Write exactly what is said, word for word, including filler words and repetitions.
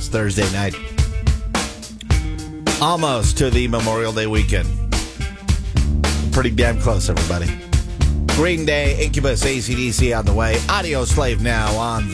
It's Thursday night. Almost to the Memorial Day weekend. Pretty damn close, everybody. Green Day, Incubus, A C D C on the way. Audio Slave now on the